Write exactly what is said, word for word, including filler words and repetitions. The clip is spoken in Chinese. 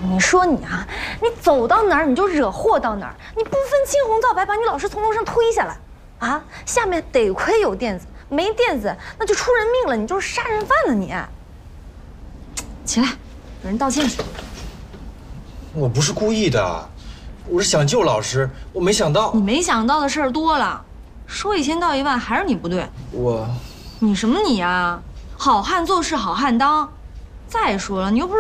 你说你啊，你走到哪儿你就惹祸到哪儿，你不分青红皂白把你老师从楼上推下来，啊，下面得亏有垫子，没垫子那就出人命了，你就是杀人犯了你。起来，给人道歉去。 我不是故意的，我是想救老师，我没想到。 你没想到的事儿多了，说一千道一万，还是你不对。 我， 你什么你呀？好汉做事好汉当。再说了，你又不是